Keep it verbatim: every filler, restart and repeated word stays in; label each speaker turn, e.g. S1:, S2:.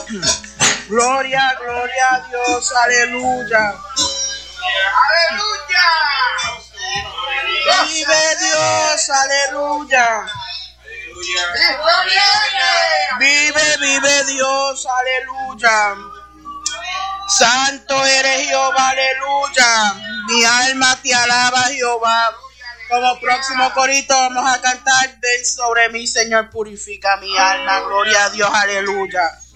S1: Gloria, gloria a Dios, aleluya.
S2: Aleluya.
S1: Vive Dios, aleluya. Vive, vive Dios, aleluya. Santo eres Jehová, aleluya. Mi alma te alaba, Jehová. Como próximo corito vamos a cantar: ven sobre mí, Señor, purifica mi alma. Gloria a Dios, aleluya.